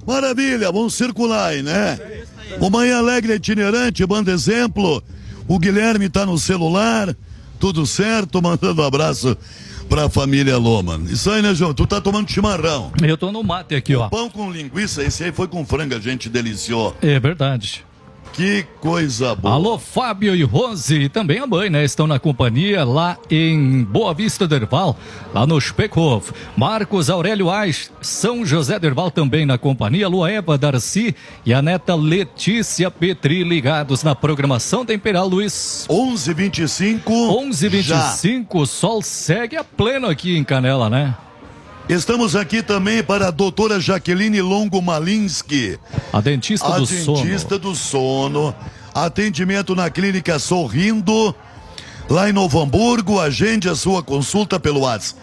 Maravilha, vamos circular aí, né? O Manhã Alegre itinerante, banda exemplo. O Guilherme tá no celular, tudo certo, mandando um abraço pra família Loman. Isso aí, né, João? Tu tá tomando chimarrão. Eu tô no mate aqui, ó. Pão com linguiça, esse aí foi com frango, a gente deliciou. É verdade. Que coisa boa. Alô, Fábio e Rose, e também a mãe, né? Estão na companhia lá em Boa Vista do Herval, lá no Speckhof. Marcos Aurélio Ais, São José do Herval também na companhia. Lua Eva Darcy e a neta Letícia Petri ligados na programação da Imperial, Luiz. 11h25. 11h25, o sol segue a pleno aqui em Canela, né? Estamos aqui também para a doutora Jaqueline Longo Malinsky, a dentista do sono. A dentista do sono. Atendimento na Clínica Sorrindo, lá em Novo Hamburgo. Agende a sua consulta pelo WhatsApp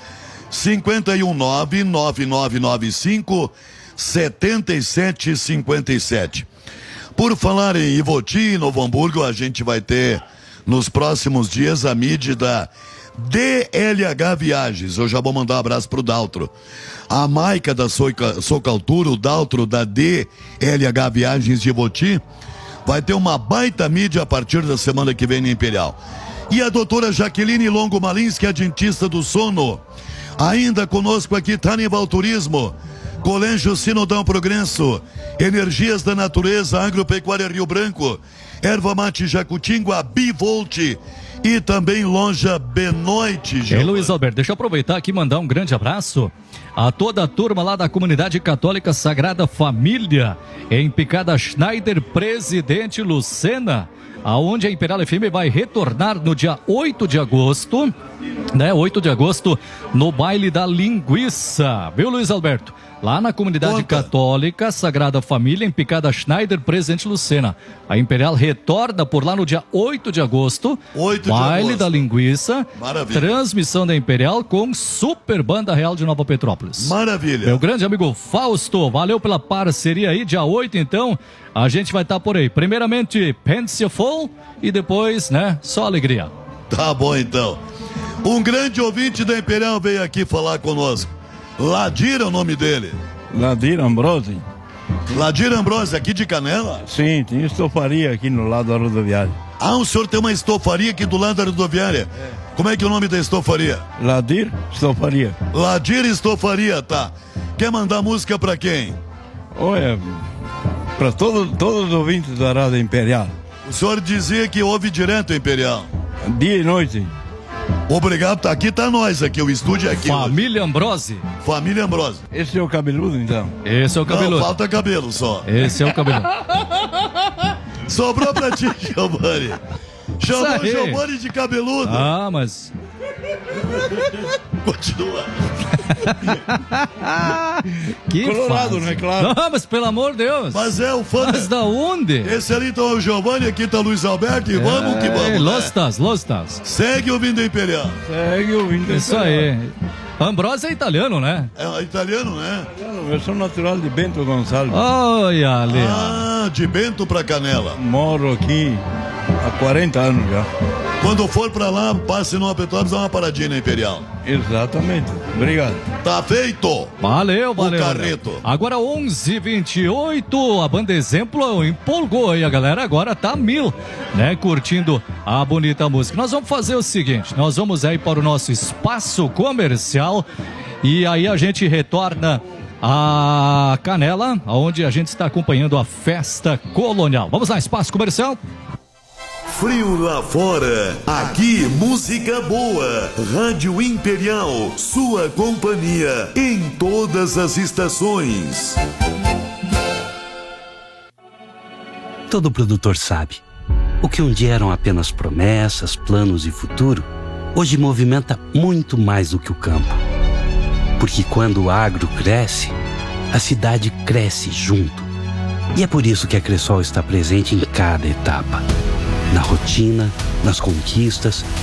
519-9995-7757. Por falar em Ivoti e Novo Hamburgo, a gente vai ter nos próximos dias a mídia da DLH Viagens. Eu já vou mandar um abraço pro Daltro. A Maica da Socaltura, o Daltro da DLH Viagens de Ivoti, vai ter uma baita mídia a partir da semana que vem na Imperial. E a doutora Jaqueline Longo Malins, que é a dentista do sono. Ainda conosco aqui, Tanival Turismo, Colégio Sinodão Progresso, Energias da Natureza, Agropecuária Rio Branco, Erva Mate Jacutinga, Bivolt e também Loja Benoit. Ei, Luiz Alberto, deixa eu aproveitar aqui e mandar um grande abraço a toda a turma lá da Comunidade Católica Sagrada Família, em Picada Schneider, Presidente Lucena, aonde a Imperial FM vai retornar no dia 8 de agosto, né? 8 de agosto, no baile da linguiça, viu, Luiz Alberto? Lá na Comunidade Católica Sagrada Família, em Picada Schneider, Presidente Lucena. A Imperial retorna por lá no dia 8 de agosto. 8 de baile agosto. da linguiça. Maravilha. Transmissão da Imperial com Super Banda Real de Nova Petrópolis. Maravilha. Meu grande amigo Fausto, valeu pela parceria aí. Dia 8, então, a gente vai estar por aí. Primeiramente, Penseful e depois, né, só alegria. Tá bom, então. Um grande ouvinte da Imperial veio aqui falar conosco. Ladir é o nome dele. Ladir Ambrose. Ladir Ambrose, aqui de Canela? Sim, tem estofaria aqui no lado da rodoviária. Ah, o senhor tem uma estofaria aqui do lado da rodoviária? Como é que é o nome da estofaria? Ladir Estofaria. Ladir Estofaria, tá. Quer mandar música pra quem? Olha, pra todos os ouvintes da Rádio Imperial. O senhor dizia que ouve direto a Imperial. Dia e noite. Obrigado, aqui tá nós, aqui, o estúdio é aqui. Família Ambrose. Família Ambrose. Esse é o cabeludo, então? Esse é o cabeludo. Não, falta cabelo só. Esse é o cabeludo. Sobrou pra ti, Giovanni. Chamou Isso aí. Giovanni de cabeludo. Ah, mas... Continua. Que Colorado, fase. não é claro? Não, mas pelo amor de Deus. Mas é o fã. Mas da onde? Esse ali então é o Giovanni, aqui tá o Luiz Alberto e vamos que vamos, Lostas, né? Lostas. Segue ouvindo a Imperial. Segue ouvindo. Isso aí. Ambrose é italiano, né? É italiano, né? Eu sou natural de Bento Gonçalves. Olha ali. Ah, de Bento pra Canela. Moro aqui há 40 anos já. Quando for pra lá, passe no Petrópolis, dá uma paradinha na Imperial. Exatamente. Obrigado. Tá feito. Valeu, valeu. O carreto. Agora 11h28, a banda Exemplo empolgou aí a galera, agora tá 1000, né? Curtindo a bonita música. Nós vamos fazer o seguinte, nós vamos aí para o nosso espaço comercial e aí a gente retorna a Canela, onde a gente está acompanhando a festa colonial. Vamos lá, espaço comercial. Frio lá fora, aqui música boa. Rádio Imperial, sua companhia em todas as estações. Todo produtor sabe, o que um dia eram apenas promessas, planos e futuro, hoje movimenta muito mais do que o campo. Porque quando o agro cresce, a cidade cresce junto. E é por isso que a Cressol está presente em cada etapa. Na rotina, nas conquistas